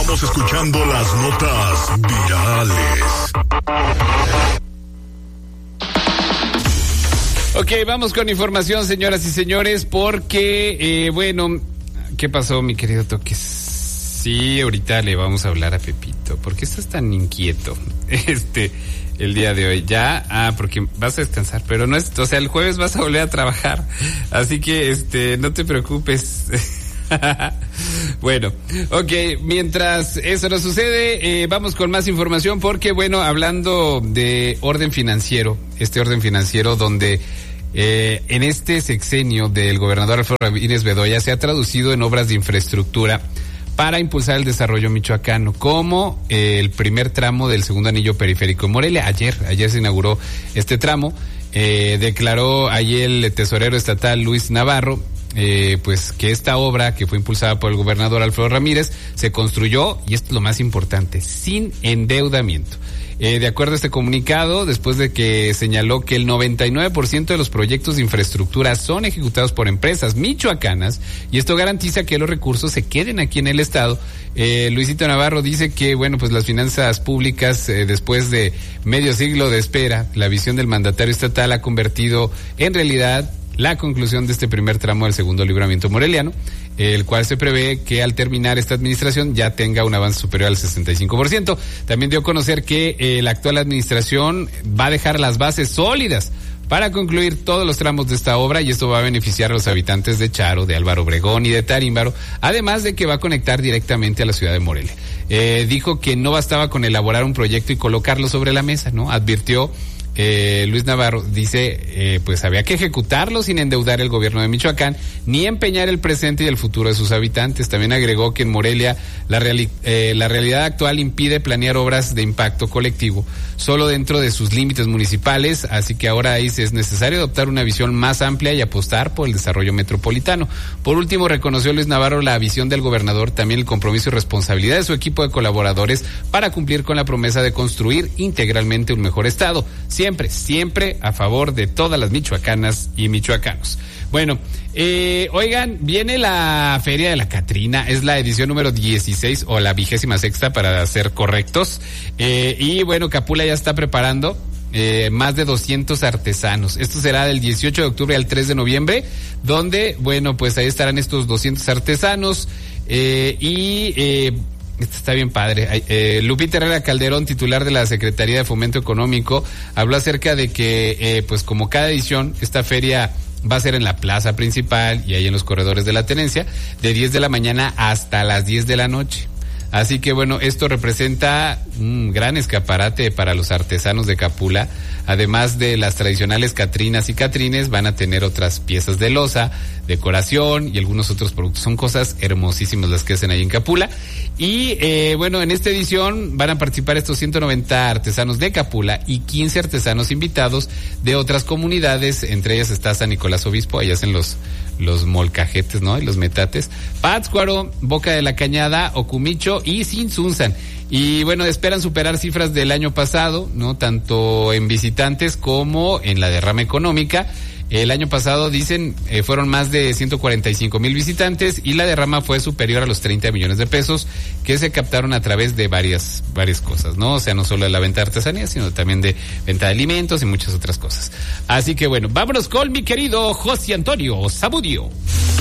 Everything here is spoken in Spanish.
Estamos escuchando las notas virales. Ok, vamos con información, señoras y señores, porque, bueno, ¿qué pasó, mi querido Toques? Sí, ahorita le vamos a hablar a Pepito. ¿Por qué estás tan inquieto el día de hoy? Ya, porque vas a descansar, pero no es, o sea, el jueves vas a volver a trabajar, así que, no te preocupes. Bueno, ok, mientras eso no sucede, vamos con más información porque, bueno, hablando de orden financiero, orden financiero donde en este sexenio del gobernador Alfredo Ramírez Bedoya se ha traducido en obras de infraestructura para impulsar el desarrollo michoacano, como el primer tramo del segundo anillo periférico en Morelia. Ayer se inauguró este tramo, declaró ayer el tesorero estatal Luis Navarro, pues que esta obra que fue impulsada por el gobernador Alfredo Ramírez se construyó, y esto es lo más importante, sin endeudamiento. De acuerdo a este comunicado, después de que señaló que el 99% de los proyectos de infraestructura son ejecutados por empresas michoacanas, y esto garantiza que los recursos se queden aquí en el estado, Luisito Navarro dice que, bueno, pues las finanzas públicas, después de medio siglo de espera, la visión del mandatario estatal ha convertido en realidad la conclusión de este primer tramo del segundo libramiento moreliano, el cual se prevé que al terminar esta administración ya tenga un avance superior al 65%. También dio a conocer que la actual administración va a dejar las bases sólidas para concluir todos los tramos de esta obra, y esto va a beneficiar a los habitantes de Charo, de Álvaro Obregón y de Tarímbaro, además de que va a conectar directamente a la ciudad de Morelia. Dijo que no bastaba con elaborar un proyecto y colocarlo sobre la mesa, ¿no? Advirtió Luis Navarro, dice, pues había que ejecutarlo sin endeudar el gobierno de Michoacán, ni empeñar el presente y el futuro de sus habitantes. También agregó que en Morelia la realidad actual impide planear obras de impacto colectivo solo dentro de sus límites municipales, así que ahora dice es necesario adoptar una visión más amplia y apostar por el desarrollo metropolitano. Por último, reconoció Luis Navarro la visión del gobernador, también el compromiso y responsabilidad de su equipo de colaboradores para cumplir con la promesa de construir integralmente un mejor estado. Siempre a favor de todas las michoacanas y michoacanos. Bueno, oigan, viene la Feria de la Catrina, es la edición número 16 o la 26ª para ser correctos, y bueno, Capula ya está preparando más de 200 artesanos. Esto será del 18 de octubre al 3 de noviembre, donde, bueno, pues ahí estarán estos 200 artesanos, esto está bien padre. Lupita Herrera Calderón, titular de la Secretaría de Fomento Económico, habló acerca de que, pues como cada edición, esta feria va a ser en la plaza principal y ahí en los corredores de la tenencia, de 10 de la mañana hasta las 10 de la noche. Así que bueno, esto representa un gran escaparate para los artesanos de Capula. Además de las tradicionales catrinas y catrines, van a tener otras piezas de loza, decoración y algunos otros productos. Son cosas hermosísimas las que hacen ahí en Capula. Y bueno, en esta edición van a participar estos 190 artesanos de Capula y 15 artesanos invitados de otras comunidades. Entre ellas está San Nicolás Obispo, ahí hacen los molcajetes, ¿no? Y los metates. Pátzcuaro, Boca de la Cañada, Ocumicho y Sinsunzan. Y bueno, esperan superar cifras del año pasado, ¿no? Tanto en visitantes como en la derrama económica. El año pasado, dicen, fueron más de 145,000 visitantes y la derrama fue superior a los 30 millones de pesos que se captaron a través de varias cosas, ¿no? O sea, no solo de la venta de artesanía, sino también de venta de alimentos y muchas otras cosas. Así que bueno, vámonos con mi querido José Antonio Zamudio.